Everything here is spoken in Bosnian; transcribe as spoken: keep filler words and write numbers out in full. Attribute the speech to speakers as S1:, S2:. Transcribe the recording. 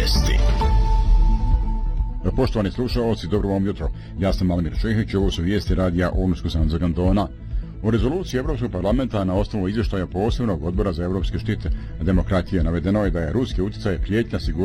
S1: vijesti.
S2: Poštovani slušalci, dobro vam jutro. Ja sam Malimir Šehić, ovo su vijesti radija Omsko-Sanza Kantona. U rezoluciji Evropskog parlamenta na osnovu izvještaja posebnog odbora za evropske štite demokratije navedeno je da je ruski utjecaj prijetnja sigurnosti